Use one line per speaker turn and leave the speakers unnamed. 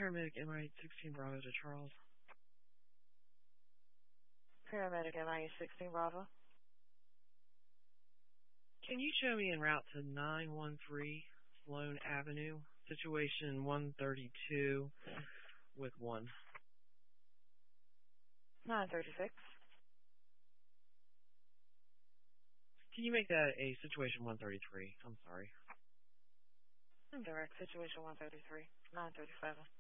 paramedic MI 16 Bravo to Charles.
Paramedic MIA 16 Bravo.
Can you show me en route to 913 Sloan Avenue, situation 132 with 1?
936.
Can you make that a situation 133? I'm sorry.
Direct situation 133. 937.